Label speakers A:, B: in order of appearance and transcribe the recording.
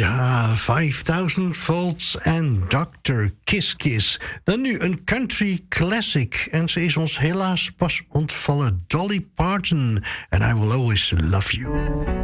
A: Ja, 5000 Volts en Dr. Kiss Kiss. Dan nu een country classic. En ze is ons helaas pas ontvallen. Dolly Parton. And I Will Always Love You.